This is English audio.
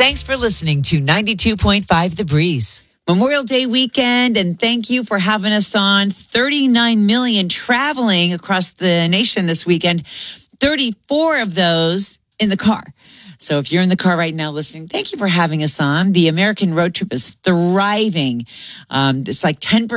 Thanks for listening to 92.5 The Breeze. Memorial Day weekend, and thank you for having us on. 39 million traveling across the nation this weekend, 34 of those in the car. So if you're in the car right now listening, thank you for having us on. The American road trip is thriving. It's like 10%